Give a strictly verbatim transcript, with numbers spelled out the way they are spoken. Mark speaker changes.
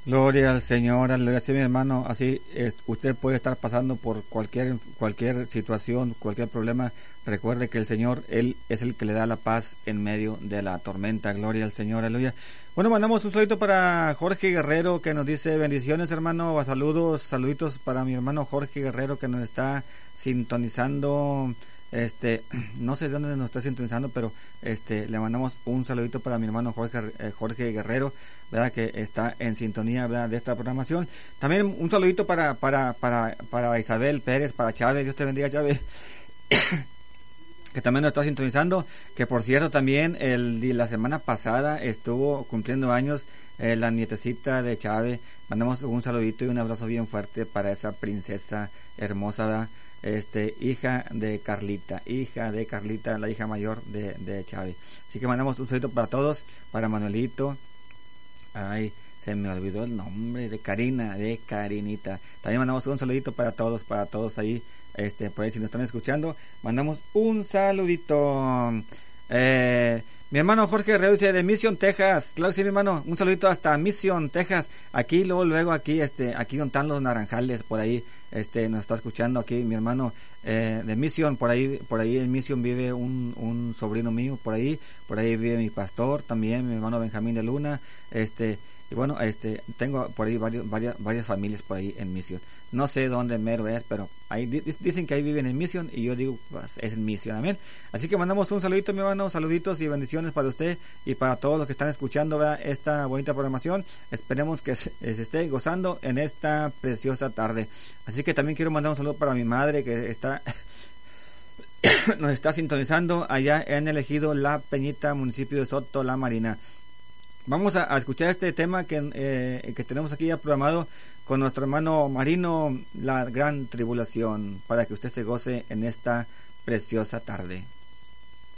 Speaker 1: Gloria al Señor, aleluya. Sí, mi hermano, así eh, usted puede estar pasando por cualquier cualquier situación, cualquier problema. Recuerde que el Señor, Él es el que le da la paz en medio de la tormenta. Gloria al Señor, aleluya. Bueno, mandamos un saludito para Jorge Guerrero, que nos dice bendiciones, hermano. Saludos, saluditos para mi hermano Jorge Guerrero, que nos está sintonizando. Este, no sé de dónde nos está sintonizando, pero este, le mandamos un saludito para mi hermano Jorge, eh, Jorge Guerrero, verdad, que está en sintonía, verdad, de esta programación. También un saludito para, para, para, para Isabel Pérez, para Chávez, Dios te bendiga, Chávez, que también nos está sintonizando, que por cierto también el, la semana pasada estuvo cumpliendo años eh, la nietecita de Chávez. Mandamos un saludito y un abrazo bien fuerte para esa princesa hermosa, ¿verdad? Este, hija de Carlita, hija de Carlita, la hija mayor de, de Chávez. Así que mandamos un saludito para todos, para Manuelito, ay, se me olvidó el nombre, de Karina, de Karinita. También mandamos un saludito para todos, para todos ahí, este, por ahí si nos están escuchando, mandamos un saludito. Eh, mi hermano Jorge Guerrero dice de Mission, Texas. Claro que sí, mi hermano, un saludito hasta Mission, Texas. Aquí, luego, luego, aquí, este, aquí donde están los naranjales, por ahí, este, nos está escuchando aquí mi hermano eh, de Mission, por ahí, por ahí en Mission vive un, un sobrino mío, por ahí, por ahí vive mi pastor también, mi hermano Benjamín de Luna, este, y bueno, este, tengo por ahí varios, varias, varias familias por ahí en Mission. No sé dónde mero es, pero ahí dicen que ahí viven en Mission y yo digo, pues es en Mission, amén. Así que mandamos un saludito, mi hermano, saluditos y bendiciones para usted y para todos los que están escuchando, ¿verdad?, esta bonita programación. Esperemos que se, se esté gozando en esta preciosa tarde. Así que también quiero mandar un saludo para mi madre que está nos está sintonizando allá en el ejido La Peñita, municipio de Soto La Marina. Vamos a, a escuchar este tema que, eh, que tenemos aquí ya programado con nuestro hermano Marino, La Gran Tribulación, para que usted se goce en esta preciosa tarde.